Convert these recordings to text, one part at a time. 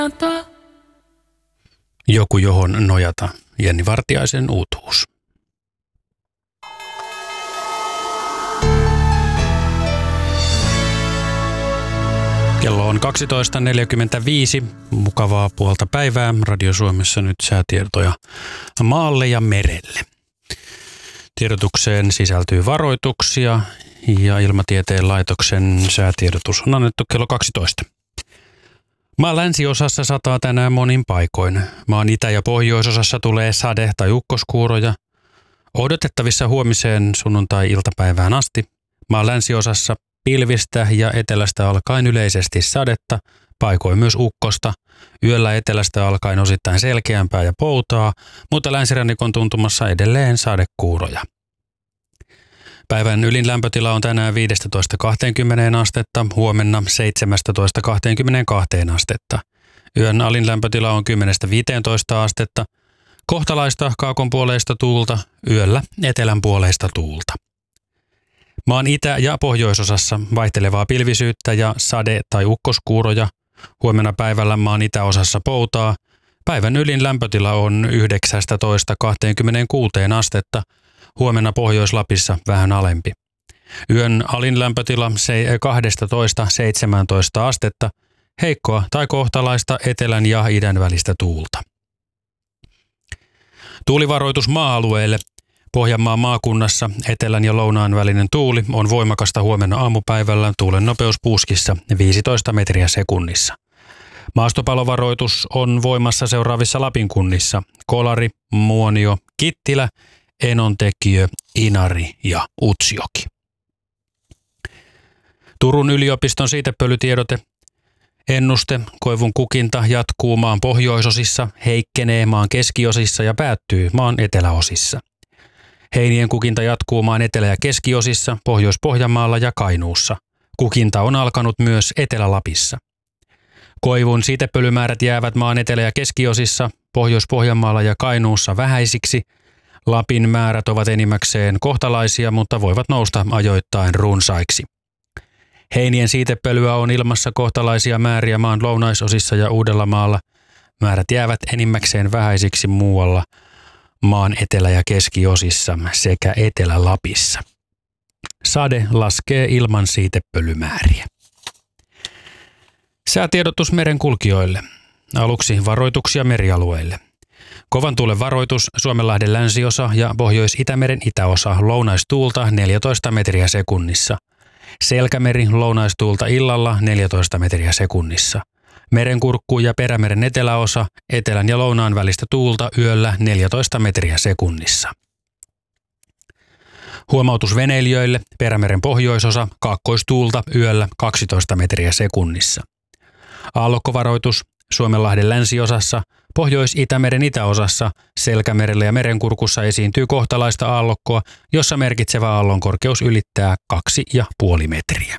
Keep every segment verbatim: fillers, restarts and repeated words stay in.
Joku johon nojata. Jenni Vartiaisen uutuus. Kello on kaksitoista neljäkymmentäviisi. Mukavaa puolta päivää. Radio Suomessa nyt säätietoja maalle ja merelle. Tiedotukseen sisältyy varoituksia ja Ilmatieteen laitoksen säätiedotus on annettu kello kaksitoista. Maan länsiosassa sataa tänään monin paikoin. Maan itä- ja pohjoisosassa tulee sade- tai ukkoskuuroja. Odotettavissa huomiseen sunnuntai-iltapäivään asti. Maan länsiosassa pilvistä ja etelästä alkaen yleisesti sadetta, paikoin myös ukkosta. Yöllä etelästä alkaen osittain selkeämpää ja poutaa, mutta länsirannikon tuntumassa edelleen sadekuuroja. Päivän ylin lämpötila on tänään viisitoista kaksikymmentä astetta, huomenna seitsemäntoista kaksikymmentäkaksi astetta. Yön alin lämpötila on kymmenestä viiteentoista astetta. Kohtalaista kaakonpuoleista tuulta, yöllä etelänpuoleista tuulta. Maan itä- ja pohjoisosassa vaihtelevaa pilvisyyttä ja sade- tai ukkoskuuroja. Huomenna päivällä maan itäosassa poutaa. Päivän ylin lämpötila on yhdeksästoista kaksikymmentäkuusi astetta. Huomenna Pohjois-Lapissa vähän alempi. Yön alin lämpötila kaksitoista seitsemäntoista astetta. Heikkoa tai kohtalaista etelän ja idän välistä tuulta. Tuulivaroitus maa-alueelle. Pohjanmaan maakunnassa etelän ja lounaan välinen tuuli on voimakasta huomenna aamupäivällä, tuulen nopeus puuskissa viisitoista metriä sekunnissa. Maastopalovaroitus on voimassa seuraavissa Lapin kunnissa: Kolari, Muonio, Kittilä, Enontekiö, Inari ja Utsjoki. Turun yliopiston siitepölytiedote. Ennuste: koivun kukinta jatkuu maan pohjoisosissa, heikkenee maan keskiosissa ja päättyy maan eteläosissa. Heinien kukinta jatkuu maan etelä- ja keskiosissa, Pohjois-Pohjanmaalla ja Kainuussa. Kukinta on alkanut myös Etelä-Lapissa. Koivun siitepölymäärät jäävät maan etelä- ja keskiosissa, Pohjois-Pohjanmaalla ja Kainuussa vähäisiksi. Lapin määrät ovat enimmäkseen kohtalaisia, mutta voivat nousta ajoittain runsaiksi. Heinien siitepölyä on ilmassa kohtalaisia määriä maan lounaisosissa ja Uudellamaalla. Määrät jäävät enimmäkseen vähäisiksi muualla maan etelä- ja keskiosissa sekä Etelä-Lapissa. Sade laskee ilman siitepölymääriä. Säätiedotus merenkulkijoille. Aluksi varoituksia merialueille. Kovan tuulen varoitus Suomenlahden länsiosa ja Pohjois-Itämeren itäosa, lounaistuulta neljätoista metriä sekunnissa. Selkämeri lounaistuulta illalla neljätoista metriä sekunnissa. Merenkurkku ja Perämeren eteläosa, etelän ja lounaan välistä tuulta yöllä neljätoista metriä sekunnissa. Huomautus veneilijöille: Perämeren pohjoisosa, kaakkoistuulta yöllä kaksitoista metriä sekunnissa. Aallokkovaroitus Suomenlahden länsiosassa, Pohjois-Itämeren itäosassa, Selkämerellä ja Merenkurkussa esiintyy kohtalaista aallokkoa, jossa merkitsevä aallonkorkeus ylittää kaksi pilkku viisi metriä.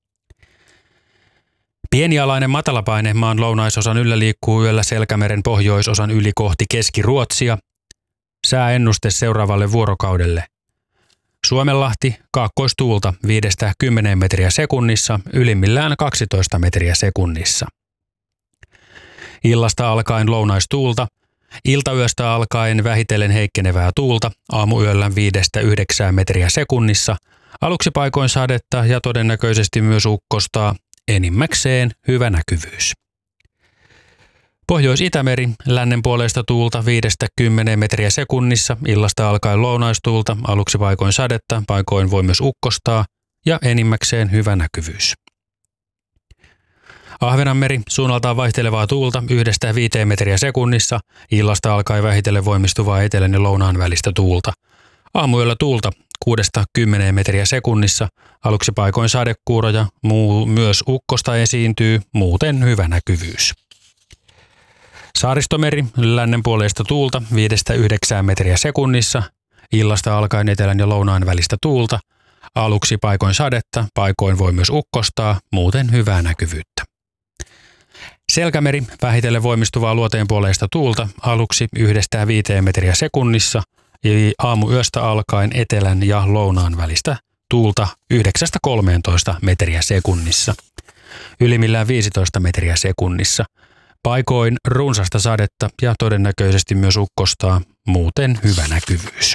Pienialainen matalapaine maan lounaisosan yllä liikkuu yöllä Selkämeren pohjoisosan yli kohti Keski-Ruotsia. Sääennuste seuraavalle vuorokaudelle. Suomenlahti kaakkoistuulta viidestä kymmeneen metriä sekunnissa, ylimmillään kaksitoista metriä sekunnissa. Illasta alkaen lounaistuulta, iltayöstä alkaen vähitellen heikkenevää tuulta, aamuyöllä viidestä yhdeksään metriä sekunnissa, aluksi paikoin sadetta ja todennäköisesti myös ukkostaa, enimmäkseen hyvä näkyvyys. Pohjois-Itämeri, lännen puoleista tuulta viidestä kymmeneen metriä sekunnissa, illasta alkaen lounaistuulta, aluksi paikoin sadetta, paikoin voi myös ukkostaa ja enimmäkseen hyvä näkyvyys. Ahvenanmeri, suunnaltaan vaihtelevaa tuulta yhdestä viiteen metriä sekunnissa, illasta alkaen vähitellen voimistuvaa etelän ja lounaan välistä tuulta. Aamuyöllä tuulta kuudesta kymmeneen metriä sekunnissa, aluksi paikoin sadekuuroja, muu myös ukkosta esiintyy, muuten hyvä näkyvyys. Saaristomeri, lännen puoleista tuulta viidestä yhdeksään metriä sekunnissa, illasta alkaen etelän ja lounaan välistä tuulta, aluksi paikoin sadetta, paikoin voi myös ukkostaa, muuten hyvää näkyvyyttä. Selkämeri, vähitellen voimistuvaa luoteenpuoleista tuulta, aluksi yhdestä viiteen metriä sekunnissa, aamuyöstä alkaen etelän ja lounaan välistä tuulta yhdeksästä kolmeentoista metriä sekunnissa, ylimmillään viisitoista metriä sekunnissa. Paikoin runsasta sadetta ja todennäköisesti myös ukkostaa, muuten hyvä näkyvyys.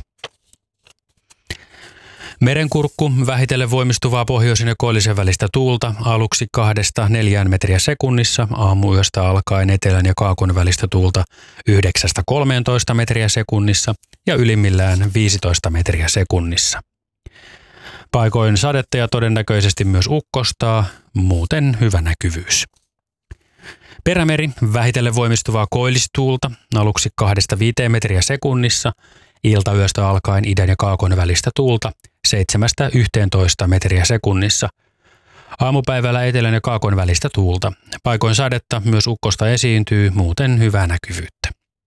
Merenkurkku, vähitellen voimistuvaa pohjoisen ja koillisen välistä tuulta, aluksi kahdesta neljään metriä sekunnissa, aamuyöstä alkaen etelän ja kaakon välistä tuulta yhdeksästä kolmeentoista metriä sekunnissa ja ylimmillään viisitoista metriä sekunnissa. Paikoin sadetta ja todennäköisesti myös ukkostaa, muuten hyvä näkyvyys. Perämeri, vähitellen voimistuvaa koillistuulta, aluksi kahdesta viiteen metriä sekunnissa, iltayöstä alkaen idän ja kaakon välistä tuulta seitsemästä yhteentoista metriä sekunnissa. Aamupäivällä etelän ja kaakon välistä tuulta. Paikoin sadetta, myös ukkosta esiintyy, muuten hyvää näkyvyyttä.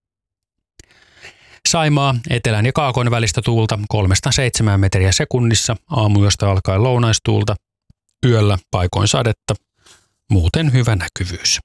Saimaa, etelän ja kaakon välistä tuulta kolmesta seitsemään metriä sekunnissa, aamuyöstä alkaen lounaistuulta, yöllä paikoin sadetta, muuten hyvä näkyvyys.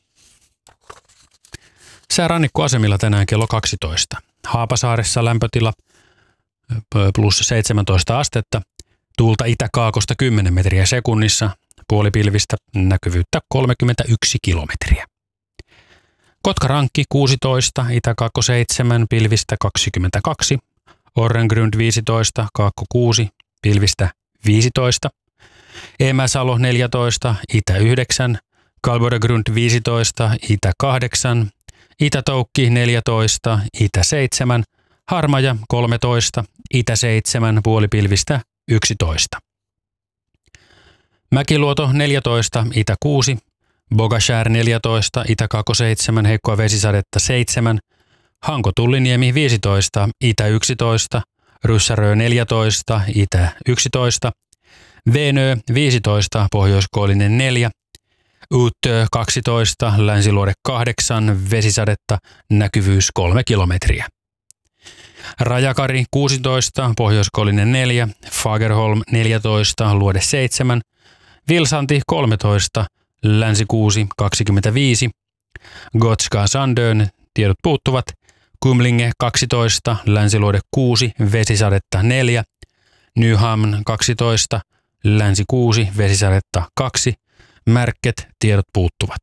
Sää rannikkoasemilla tänään kello kaksitoista. Haapasaaressa lämpötila plus seitsemäntoista astetta, tuulta itä-kaakosta kymmenen metriä sekunnissa, puolipilvistä, näkyvyyttä kolmekymmentäyksi kilometriä. Kotkarankki kuusitoista, itä-kaakko seitsemän, pilvistä kaksikymmentäkaksi, Orrengrund viisitoista, kaakko kuusi, pilvistä viisitoista, Emäsalo neljätoista, itä yhdeksän, Kalvoregrund viisitoista, itä kahdeksan, Itä-Toukki neljätoista, itä seitsemän, Harmaja kolmetoista, itä seitsemän, puolipilvistä yksitoista. Mäkiluoto neljätoista, itä kuusi, Bogashär neljätoista, itä-kaakko seitsemän, heikkoa vesisadetta seitsemän, Hanko-Tulliniemi viisitoista, itä yksitoista, Ryssärö neljätoista, itä yksitoista, Venö viisitoista, pohjoiskoillinen neljä, Uttö kaksitoista, länsiluode kahdeksan, vesisadetta, näkyvyys kolme kilometriä. Rajakari kuusitoista, pohjoiskoillinen neljä, Fagerholm neljätoista, luode seitsemän, Vilsanti kolmetoista, länsi kuusi, kaksikymmentäviisi, Gotska Sandön, tiedot puuttuvat, Kumlinge kaksitoista, länsiluode kuusi, vesisadetta neljä, Nyhamn kaksitoista, länsi kuusi, vesisadetta kaksi, Märket, tiedot puuttuvat.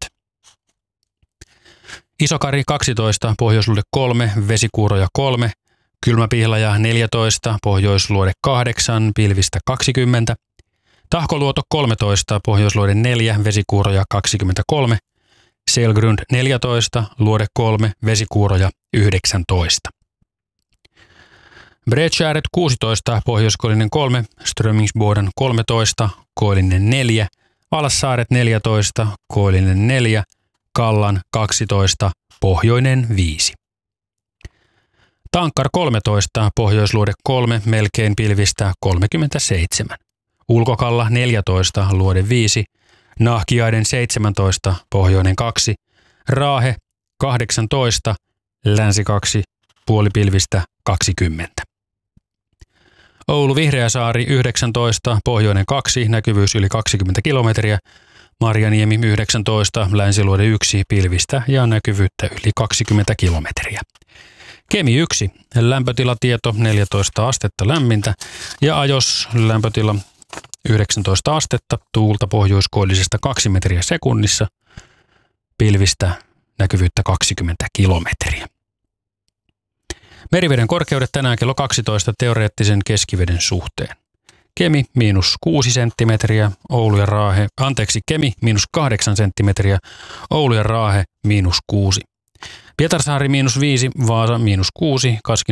Isokari kaksitoista, pohjoisluode kolme, vesikuuroja kolme, Kylmäpihlaja neljätoista, pohjoisluode kahdeksan, pilvistä kaksikymmentä, Tahkoluoto kolmetoista, pohjoisluode neljä, vesikuuroja kaksikymmentäkolme, Selgrund neljätoista, luode kolme, vesikuuroja yhdeksäntoista. Bredskäret kuusitoista, pohjoiskoillinen kolme, Strömingsboden kolmetoista, koillinen neljä, Valassaaret neljätoista, koillinen neljä, Kallan kaksitoista, pohjoinen viisi. Tankkar kolmetoista, pohjoisluode kolme, melkein pilvistä kolmekymmentäseitsemän. Ulkokalla neljätoista, luode viisi, Nahkiaiden seitsemäntoista, pohjoinen kaksi, Raahe kahdeksantoista, länsi kaksi, puolipilvistä kaksikymmentä. Oulu Vihreäsaari yhdeksäntoista, pohjoinen kaksi, näkyvyys yli kaksikymmentä kilometriä, Marjaniemi yhdeksäntoista, länsiluode yksi, pilvistä ja näkyvyyttä yli kaksikymmentä kilometriä. Kemi yksi, lämpötilatieto neljätoista astetta lämmintä ja Ajos lämpötila yhdeksäntoista astetta, tuulta pohjoiskoillisesta kaksi metriä sekunnissa, pilvistä näkyvyyttä kaksikymmentä kilometriä. Meriveden korkeudet tänään kello kaksitoista teoreettisen keskiveden suhteen. Kemi miinus kuusi senttimetriä, Oulu ja Raahe, anteeksi Kemi miinus kahdeksan senttimetriä, Oulu ja Raahe miinus kuusi. Pietarsaari miinus viisi, Vaasa miinus kuusi, Kaskinen